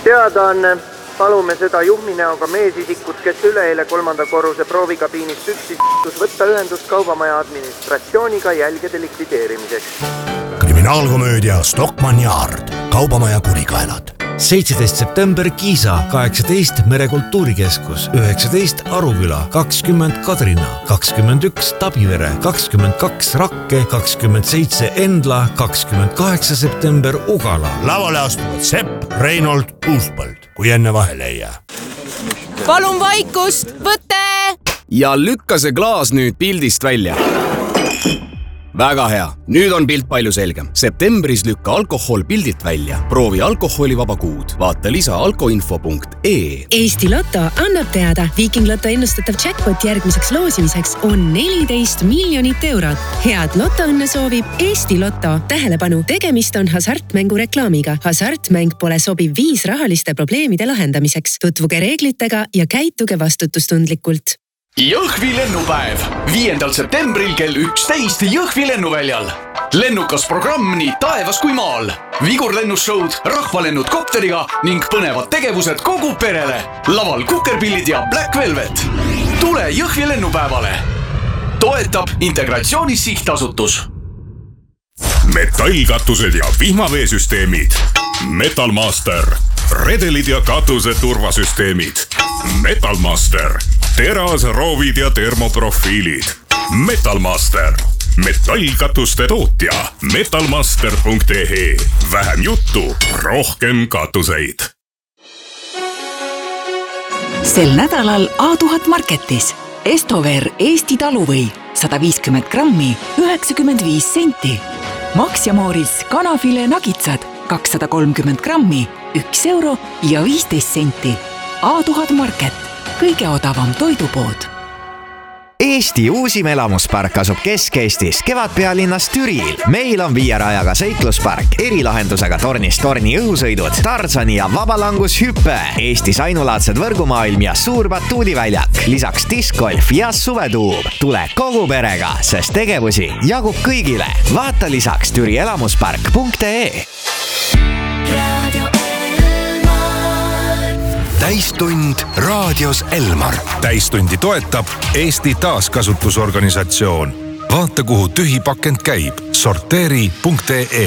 Teadaanne. Palume seda juhminäoga meesisikut, kes üleeile 3. korruse proovikabiinist üksis võtta ühendust kaubamaja administratsiooniga jälgede likvideerimiseks. Kriminaalkomöödia Stockmann Yard. Kaubamaja kurikaelad. 17. september Kiisa, 18 Merekultuurikeskus, 19 Aruküla, 20 Kadrina, 21 Tabivere, 22 Rakke, 27 Endla, 28 september Ugala. Lavale astuvad Sepp, Reinold, Uuspõld, kui enne vahele ei jää. Palun vaikust, võte! Ja lükka see klaas nüüd pildist välja. Väga hea. Nüüd on pilt palju selgem. Septembris lükka alkohol pildilt välja. Proovi alkoholivaba kuud. Vaata lisa alkoinfo.ee. Eesti Lotto annab teada. Viking Lotto ennustatav jackpot järgmiseks loosimiseks on 14 miljonit eurot. Head lotoõnne soovib Eesti Lotto. Tähelepanu, tegemist on hasartmängu reklaamiga. Hasartmäng pole sobiv viis rahaliste probleemide lahendamiseks. Tutvuge reeglitega ja käituge vastutustundlikult. Jõhvi lennupäev 5. septembril kell 11 Jõhvi lennuväljal. Lennukas programm nii taevas kui maal. Vigurlennusshowd, rahvalennud kopteriga ning põnevad tegevused kogu perele. Laval kukerpillid ja Black Velvet. Tule Jõhvi lennupäevale. Toetab Integratsioonis Sihtasutus. Metallkatused ja vihmaveesüsteemid. Metalmaster. Redelid ja katuse turvasüsteemid. Metalmaster. Teras, roovid ja termoprofiilid. Metalmaster. Metallkatuste tootja. Metalmaster.ee. Vähem juttu, rohkem katuseid. Sel nädalal A1000 Marketis. Estover Eesti taluvõi 150 grammi 95 senti. Max ja Mooris kanafile nagitsad 230 grammi 1 euro ja 15 senti. A1000 Market. Kõige odavam toidupood. Eesti uusim elamuspark asub Kesk-Eestis, Kevadpealinnas Türil. Meil on 5 rajaga seikluspark, erilahendusega tornist torni õhusõidud, Tarzani ja vabalangushüppe, Eestis ainulaadsed võrgumaailm ja suur batuudiväljak, lisaks diskgolf ja suvetuub. Tule kogu perega, sest tegevusi jagub kõigile. Vaata lisaks türielamuspark.ee. Täistund raadios Elmar. Täistundi toetab Eesti taaskasutusorganisatsioon. Vaata, kuhu tühi pakend käib. Sorteeri.ee.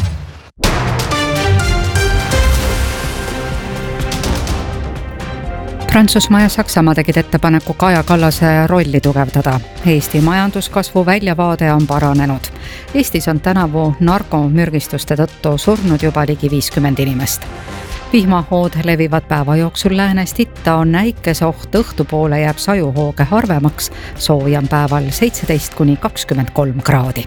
Prantsusmaa ja Saksamaa tegid ettepaneku Kaja Kallase rolli tugevdada. Eesti majanduskasvu väljavaade on paranenud. Eestis on tänavu narkomürgistuste tõttu surnud juba ligi 50 inimest. Vihmahood levivad päeva jooksul läänest itta, on näikesoht, õhtupoole jääb sajuhooge harvemaks, soojem päeval 17–23 kraadi.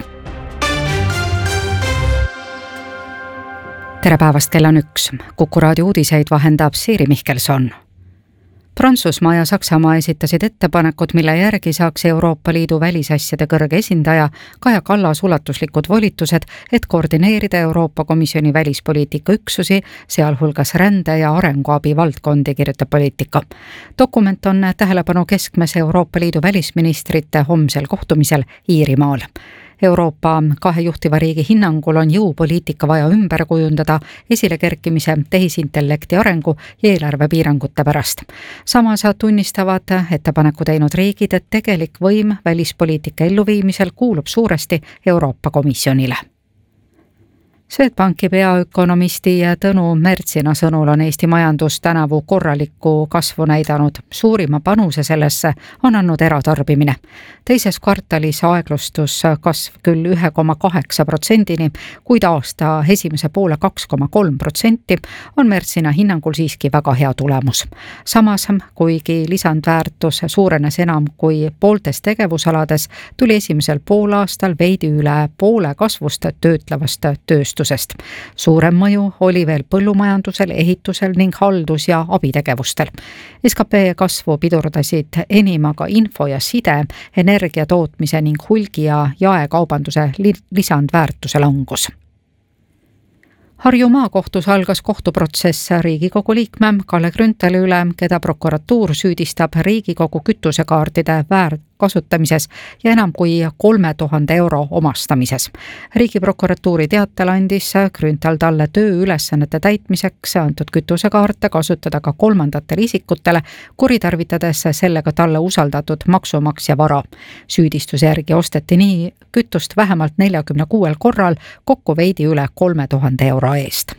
Tere päevast, kell on 1. Kuku raadio uudiseid vahendab Siiri Mihkelson. Prantsusmaa ja Saksamaa esitasid ettepanekud, mille järgi saaks Euroopa Liidu välisasjade kõrge esindaja Kaja Kallas ulatuslikud volitused, et koordineerida Euroopa Komisjoni välispoliitika üksusi, sealhulgas rände- ja arenguabi valdkondi, kirjutab Poliitika. Dokument on tähelepanu keskmes Euroopa Liidu välisministrite homsel kohtumisel Iirimaal. Euroopa 2 juhtiva riigi hinnangul on jõupoliitika vaja ümber kujundada esilekerkimise, tehisintellekti arengu ja eelarvepiirangute pärast. Samas tunnistavad ettepaneku teinud riigid, et tegelik võim välispoliitika elluviimisel kuulub suuresti Euroopa Komisjonile. Swedbanki peaökonomisti Tõnu Mertsina sõnul on Eesti majandus tänavu korralikku kasvu näidanud. Suurima panuse sellesse on andnud eratarbimine. Teises kvartalis aeglustus kasv küll 1,8%, kuid aasta esimese poole 2,3% on Mertsina hinnangul siiski väga hea tulemus. Samas, kuigi lisandväärtus suurenes enam kui pooltes tegevusalades, tuli esimesel poolaastal veidi üle poole kasvust töötlevast tööstusest. Suurem mõju oli veel põllumajandusel, ehitusel ning haldus- ja abitegevustel. SKP kasvu pidurdasid enim aga info ja side, energia tootmise ning hulgi- ja jaekaubanduse lisandväärtuse langus. Harju maakohtus algas kohtuprotsess Riigikogu liikme Kalle Grünthali üle, keda prokuratuur süüdistab Riigikogu kütusekaardide kasutamises ja enam kui 3000 euro omastamises. Riigiprokuratuuri teatel andis Grünthal talle tööülesannete täitmiseks antud kütusekaarte kasutada ka kolmandatele isikutele, kuritarvitades sellega talle usaldatud maksumaksja vara. Süüdistuse järgi osteti nii kütust vähemalt 46 korral kokku veidi üle 3000 euro eest.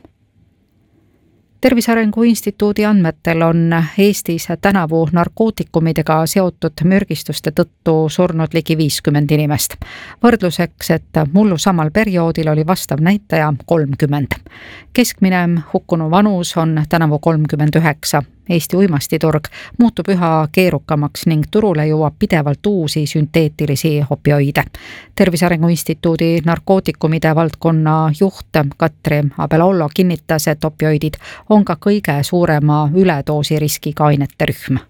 Tervise Arengu Instituudi andmetel on Eestis tänavu narkootikumidega seotud mürgistuste tõttu surnud ligi 50 inimest. Võrdluseks, et mullu samal perioodil oli vastav näitaja 30. Keskmine hukkunu vanus on tänavu 39. Eesti uimastiturg muutub üha keerukamaks ning turule jõuab pidevalt uusi sünteetilisi opioide. Tervise Arengu Instituudi narkootikumide valdkonna juht Katri Abelollo kinnitas, et opioidid on ka kõige suurema üledoosi riskiga ainete rühm.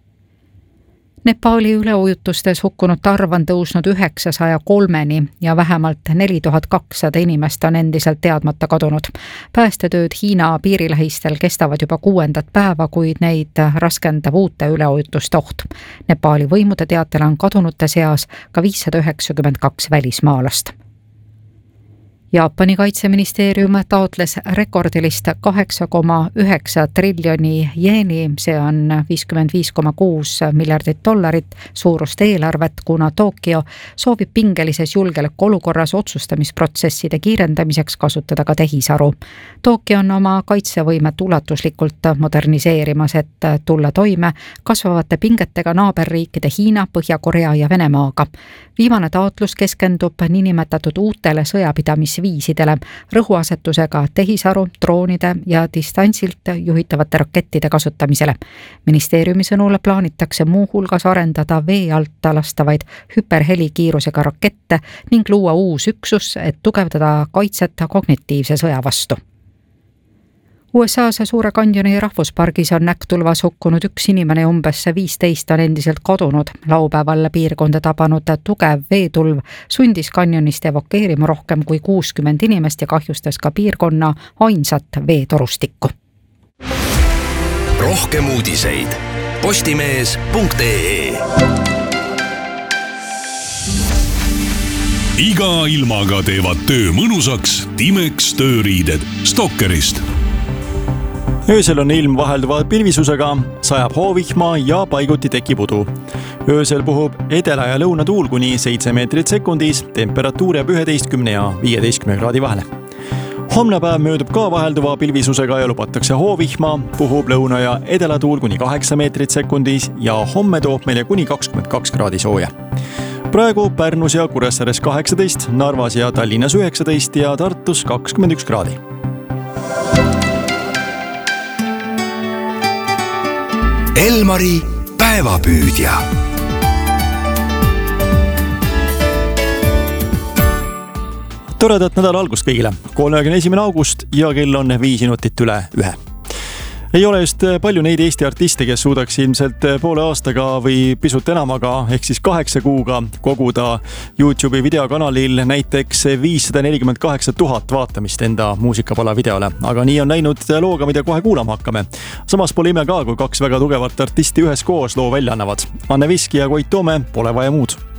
Nepaali üleujutustes hukkunute arv on tõusnud 903-ni ja vähemalt 4200 inimest on endiselt teadmata kadunud. Päästetööd Hiina piirilähistel kestavad juba 6. päeva, kuid neid raskendab uute üleujutuste oht. Nepaali võimude teatel on kadunute seas ka 592 välismaalast. Jaapani kaitseministeerium taotles rekordilist 8,9 triljoni jeeni, see on $55,6 miljardit suurust eelarvet, kuna Tokyo soovib pingelises julgeolekuolukorras otsustamisprotsesside kiirendamiseks kasutada ka tehisaru. Tokyo on oma kaitsevõimet ulatuslikult moderniseerimas, et tulla toime kasvavate pingetega naaberriikide Hiina, Põhja-Korea ja Venemaaga. Viimane taotlus keskendub niinimetatud uutele sõjapidamisviisidele, rõhuasetusega tehisaru, droonide ja distantsilt juhitavate rakettide kasutamisele. Ministeeriumi sõnul plaanitakse muu hulgas arendada vee alt lastavaid hüperhelikiirusega rakette ning luua uus üksus, et tugevdada kaitset kognitiivse sõja vastu. USA's Suure Kanjoni rahvuspargis on näktulvas hukkunud 1 inimene ja umbes 15 on endiselt kadunud. Laupäeval piirkonda tabanud tugev veetulv sundis kanjonist evakueerima rohkem kui 60 inimest ja kahjustas ka piirkonna ainsat veetorustikku. Rohkem uudiseid postimees.ee. Iga ilmaga teevad töö mõnusaks Timex tööriided Stokkerist. Öösel on ilm vahelduva pilvisusega, sajab hoovihma ja paiguti tekib udu. Öösel puhub edela- ja lõunatuul kuni 7 meetrit sekundis, temperatuur jääb 11 ja 15 kraadi vahele. Homne päev möödub ka vahelduva pilvisusega ja lubatakse hoovihma, puhub lõuna- ja edelatuul kuni 8 meetrit sekundis ja homme toob meile kuni 22 kraadi sooja. Praegu Pärnus ja Kuressaares 18, Narvas ja Tallinnas 19 ja Tartus 21 kraadi. Elmari päevapüüdja. Toredat nädala algust kõigile. 31. august ja kell on 5 minutit üle 1. Ei ole just palju neid Eesti artiste, kes suudaks ilmselt poole aastaga või pisut enamaga, ehk siis 8 kuuga koguda YouTube'i videokanalil näiteks 548 000 vaatamist enda muusikapala videole. Aga nii on läinud looga, mida kohe kuulama hakkame. Samas pole ime ka, kui 2 väga tugevat artisti üheskoos loo välja annavad. Anne Viski ja Koit Toome, Pole vaja muud.